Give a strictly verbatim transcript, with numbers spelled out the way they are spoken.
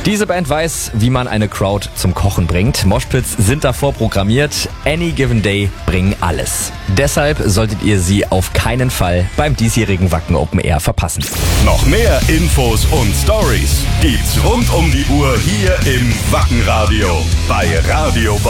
Diese Band weiß, wie man eine Crowd zum Kochen bringt. Moshpits sind davor programmiert. Any Given Day bringen alles. Deshalb solltet ihr sie auf keinen Fall beim diesjährigen Wacken Open Air verpassen. Noch mehr Infos und Stories gibt's rund um die Uhr hier im Wackenradio bei Radio Bob.